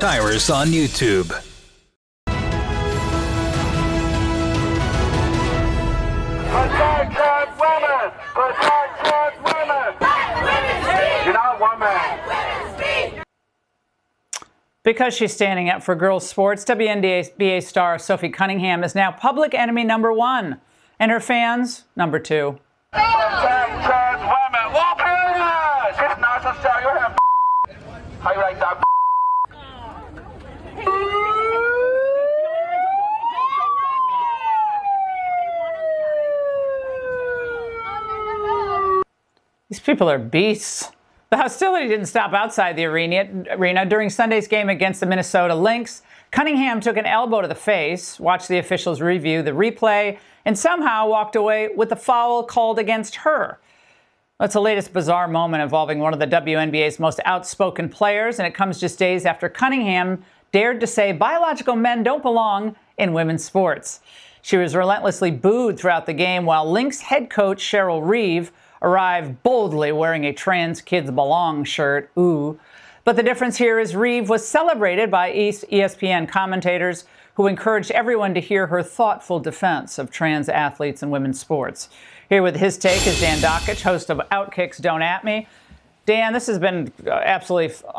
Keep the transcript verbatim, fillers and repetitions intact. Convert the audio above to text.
Tyrus on YouTube. Protect trans women! Protect trans women! You're not women! Because she's standing up for girls' sports, W N B A star Sophie Cunningham is now public enemy number one, and her fans number two. Protect trans women! Whoop it! It's not so sorry. You have how you like that? These people are beasts. The hostility didn't stop outside the arena. During Sunday's game against the Minnesota Lynx, Cunningham took an elbow to the face, watched the officials review the replay, and somehow walked away with the foul called against her. That's the latest bizarre moment involving one of the W N B A's most outspoken players, and it comes just days after Cunningham dared to say biological men don't belong in women's sports. She was relentlessly booed throughout the game, while Lynx head coach Cheryl Reeve arrived boldly wearing a Trans Kids Belong shirt. Ooh. But the difference here is Reeve was celebrated by E S P N commentators who encouraged everyone to hear her thoughtful defense of trans athletes in women's sports. Here with his take is Dan Dakich, host of Outkick's Don't At Me. Dan, this has been absolutely